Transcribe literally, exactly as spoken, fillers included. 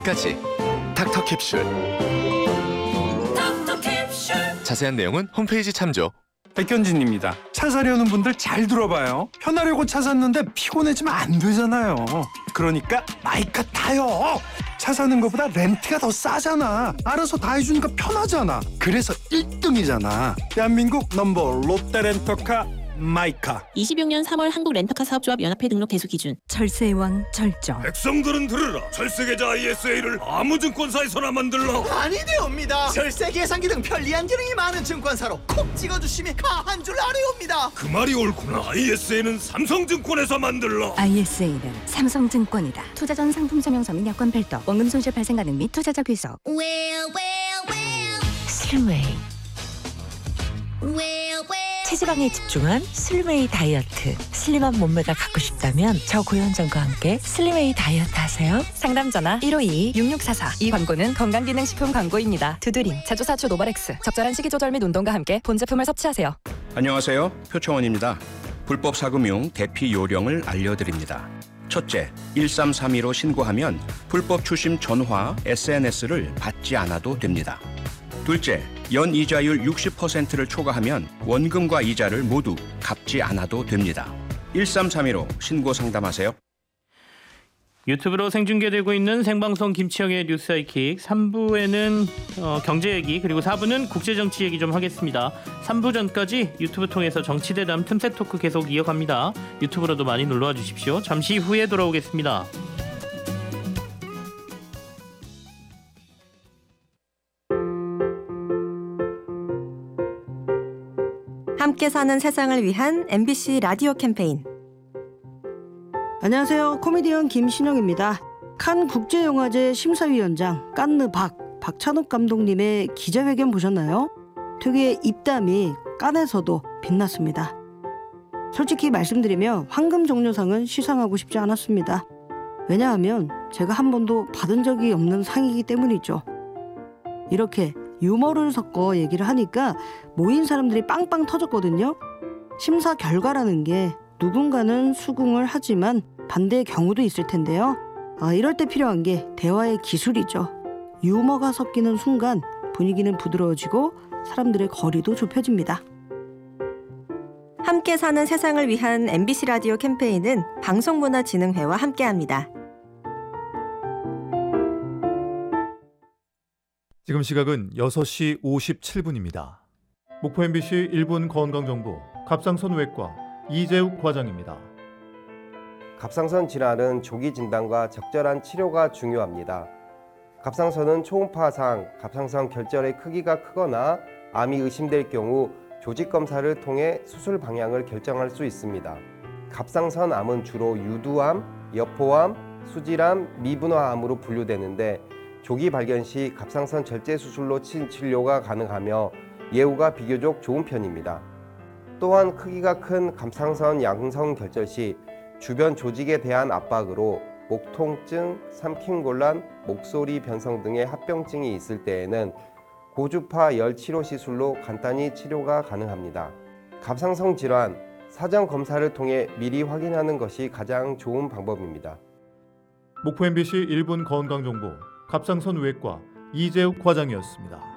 까지 닥터캡슐. 닥터캡슐. 자세한 내용은 홈페이지 참조. 백현진입니다. 차 사려는 분들 잘 들어봐요. 편하려고 차 샀는데 피곤해지면 안 되잖아요. 그러니까 마이카 타요. 차 사는 것보다 렌트가 더 싸잖아. 알아서 다 해주니까 편하잖아. 그래서 일 등이잖아. 대한민국 넘버 롯데렌터카 마이카. 이십육 년 삼월 한국 렌터카 사업조합 연합회 등록 대수 기준. 절세의 왕 절정. 백성들은 들으라. 절세계좌 아이에스에이를 아무 증권사에서나 만들라. 아니되옵니다. 절세 계산기 등 편리한 기능이 많은 증권사로 콕 찍어주시면 가한 줄 아뢰옵니다. 그 말이 옳구나. 아이에스에이는 삼성증권에서 만들라. 아이에스에이는 삼성증권이다. 투자 전 상품 설명서 및 여건 별도. 원금 손실 발생 가능 및 투자자 귀속. Well, well, well. 슬웨이. Well, well. 체지방에 집중한 슬웨이 다이어트. 슬림한 몸매가 갖고 싶다면 저고현정과 함께 슬림웨이 다이어트 하세요. 상담 전화 일오이 육육사사. 이 광고는 건강기능식품 광고입니다. 두드림, 제조사초 노바렉스. 적절한 식이조절 및 운동과 함께 본 제품을 섭취하세요. 안녕하세요. 표창원입니다. 불법 사금융 대피 요령을 알려드립니다. 첫째, 일삼삼이로 신고하면 불법 추심 전화, 에스엔에스를 받지 않아도 됩니다. 둘째, 연이자율 육십 퍼센트를 초과하면 원금과 이자를 모두 갚지 않아도 됩니다. 일삼삼이로 신고 상담하세요. 유튜브로 생중계되고 있는 생방송 김치영의 뉴스 하이킥. 삼 부에는 어, 경제 얘기, 그리고 사 부는 국제정치 얘기 좀 하겠습니다. 삼 부 전까지 유튜브 통해서 정치대담 틈새 토크 계속 이어갑니다. 유튜브로도 많이 놀러와 주십시오. 잠시 후에 돌아오겠습니다. 함께 사는 세상을 위한 엠비씨 라디오 캠페인. 안녕하세요. 코미디언 김신영입니다. 칸 국제영화제 심사위원장 깐느 박, 박찬욱 감독님의 기자회견 보셨나요? 되게 입담이 깐에서도 빛났습니다. 솔직히 말씀드리면 황금종려상은 시상하고 싶지 않았습니다. 왜냐하면 제가 한 번도 받은 적이 없는 상이기 때문이죠. 이렇게 유머를 섞어 얘기를 하니까 모인 사람들이 빵빵 터졌거든요. 심사 결과라는 게 누군가는 수긍을 하지만 반대의 경우도 있을 텐데요. 아, 이럴 때 필요한 게 대화의 기술이죠. 유머가 섞이는 순간 분위기는 부드러워지고 사람들의 거리도 좁혀집니다. 함께 사는 세상을 위한 엠비씨 라디오 캠페인은 방송문화진흥회와 함께합니다. 지금 시각은 여섯 시 오십칠 분입니다. 목포 엠비씨 일 분 건강정보 갑상선 외과 이재욱 과장입니다. 갑상선 질환은 조기 진단과 적절한 치료가 중요합니다. 갑상선은 초음파상 갑상선 결절의 크기가 크거나 암이 의심될 경우 조직 검사를 통해 수술 방향을 결정할 수 있습니다. 갑상선 암은 주로 유두암, 여포암, 수질암, 미분화암으로 분류되는데 조기 발견 시 갑상선 절제 수술로 치료가 가능하며 예후가 비교적 좋은 편입니다. 또한 크기가 큰 갑상선 양성 결절 시 주변 조직에 대한 압박으로 목 통증, 삼킴곤란, 목소리 변성 등의 합병증이 있을 때에는 고주파 열 치료 시술로 간단히 치료가 가능합니다. 갑상선 질환, 사전 검사를 통해 미리 확인하는 것이 가장 좋은 방법입니다. 목포 엠비씨 일 분 건강정보 갑상선 외과 이재욱 과장이었습니다.